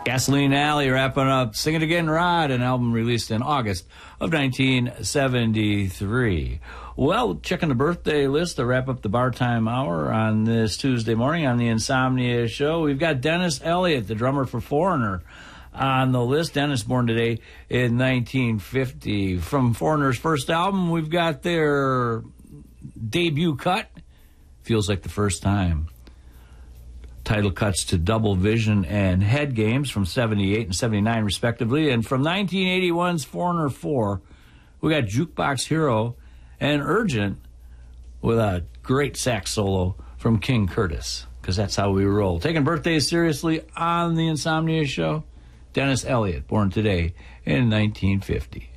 Gasoline Alley wrapping up Sing It Again, Rod, an album released in August of 1973. Well, checking the birthday list to wrap up the Bar Time Hour on this Tuesday morning on the Insomnia Show. We've got Dennis Elliott, the drummer for Foreigner, on the list. Dennis, born today in 1950. From Foreigner's first album, we've got their debut cut, Feels Like the First Time. Title cuts to Double Vision and Head Games from 78 and 79, respectively. And from 1981's Foreigner 4, we got Jukebox Hero and Urgent with a great sax solo from King Curtis, because that's how we roll. Taking birthdays seriously on the Insomnia Show, Dennis Elliott, born today in 1950.